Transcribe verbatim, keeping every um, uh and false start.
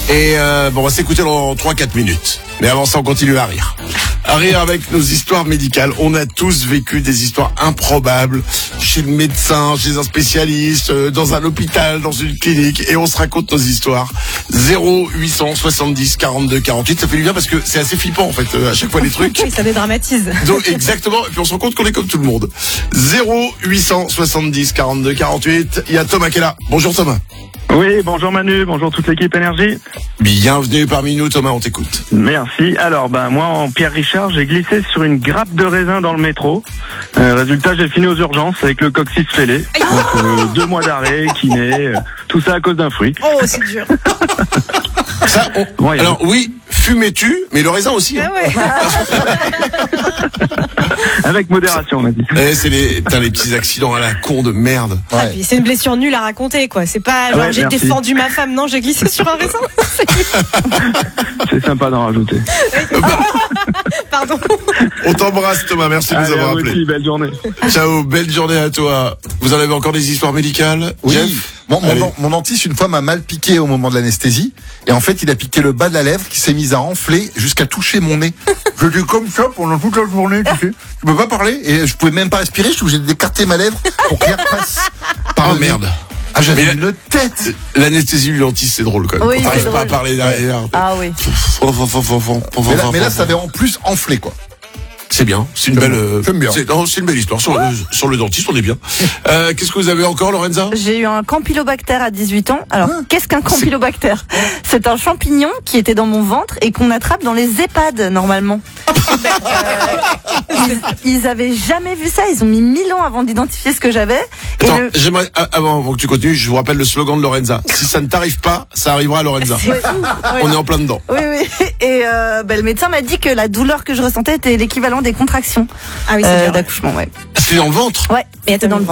Et euh, bon, on va s'écouter dans trois quatre minutes. Mais avant ça, on continue à rire. À rire avec nos histoires médicales. On a tous vécu des histoires improbables chez le médecin, chez un spécialiste, euh, dans un hôpital, dans une clinique, et on se raconte nos histoires. zéro huit cent soixante-dix quarante-deux quarante-huit, ça fait du bien parce que c'est assez flippant en fait, euh, à chaque fois les trucs. Oui, ça dédramatise. Donc exactement, et puis on se rend compte qu'on est comme tout le monde. zéro huit cent soixante-dix quarante-deux quarante-huit, il y a Thomas qui est là. Bonjour Thomas. Oui, bonjour Manu, bonjour toute l'équipe Énergie. Bienvenue parmi nous Thomas, on t'écoute. Merci. Alors, ben moi, en Pierre Richard, j'ai glissé sur une grappe de raisin dans le métro. Euh, résultat, j'ai fini aux urgences avec le coccyx fêlé. Donc, euh, deux mois d'arrêt, kiné, euh, tout ça à cause d'un fruit. Oh, c'est dur. Ça, on... Ouais, Alors oui, fumais-tu, mais le raisin aussi. Hein. Ah ouais. avec modération, on a dit. Eh, c'est les, putain, les petits accidents à la con de merde. Ah, puis c'est une blessure nulle à raconter, quoi. C'est pas genre Ouais, j'ai merci. défendu ma femme, non, j'ai glissé sur un raisin. C'est sympa d'en rajouter. Pardon. On t'embrasse Thomas, merci de nous Allez, avoir à vous appelés. aussi, belle journée. Ciao, belle journée à toi. Vous en avez encore des histoires médicales, Oui. Jeff? Mon, Allez. mon, mon dentiste, une fois, m'a mal piqué au moment de l'anesthésie. Et en fait, il a piqué le bas de la lèvre qui s'est mise à enfler jusqu'à toucher mon nez. J'étais comme ça pendant toute la journée, tu sais. Je peux pas parler et je pouvais même pas respirer. Je suis obligé d'écarter ma lèvre pour qu'elle passe par Oh le nez. merde. Ah, j'avais Mais une tête. L'anesthésie du dentiste, c'est drôle quand même. Oui, On c'est n'arrive pas à drôle. parler derrière. Ah oui. Mais là, mais là, ça avait en plus enflé, quoi. C'est bien, c'est une J'aime belle, euh, j'aime bien. c'est, non, c'est une belle histoire sur, le, sur le dentiste, on est bien. Euh, qu'est-ce que vous avez encore, Lorenza? J'ai eu un campylobactère à dix-huit ans. Alors, qu'est-ce qu'un campylobactère? C'est un champignon qui était dans mon ventre et qu'on attrape dans les EHPAD, normalement. Euh, ils, ils avaient jamais vu ça. Ils ont mis mille ans avant d'identifier ce que j'avais. Et Attends, le- j'aimerais, ah, avant, avant que tu continues, je vous rappelle le slogan de Lorenza. Si ça ne t'arrive pas, ça arrivera à Lorenza. On est en plein dedans. Oui, oui. Et euh, ben, le médecin m'a dit que la douleur que je ressentais était l'équivalent des contractions Ah oui, c'est euh, dur. d'accouchement. Ouais. C'est dans le ventre? Ouais. Mais attends, dans le ventre.